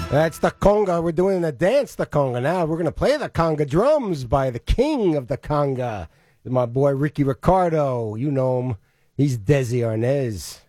That's the conga. We're doing the dance, the conga. Now we're going to play the conga drums by the king of the conga, my boy Ricky Ricardo. You know him. He's Desi Arnaz.